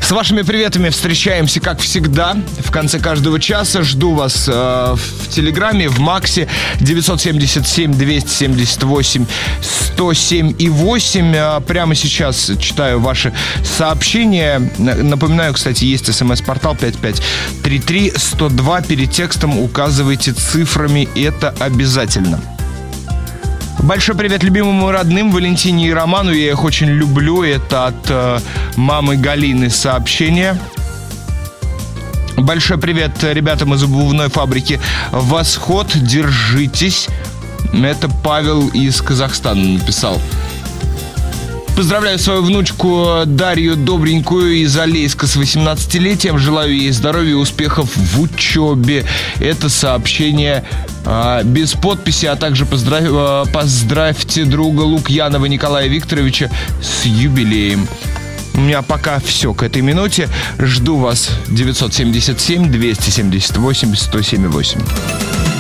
С вашими приветами встречаемся, как всегда, в конце каждого часа. Жду вас в Телеграме, в Максе 977-278-107-8. Прямо сейчас читаю ваши сообщения. Напоминаю, кстати, есть смс-портал 5533 102. Перед текстом указывайте цифрами, это обязательно. Большой привет любимым и родным Валентине и Роману. Я их очень люблю. Это от мамы Галины сообщение. Большой привет ребятам из обувной фабрики «Восход». Держитесь. Это Павел из Казахстана написал. Поздравляю свою внучку Дарью Добренькую из Алейска с 18-летием. Желаю ей здоровья и успехов в учебе. Это сообщение без подписи, а также поздравьте друга Лукьянова Николая Викторовича с юбилеем. У меня пока все к этой минуте. Жду вас 977-278-107-8.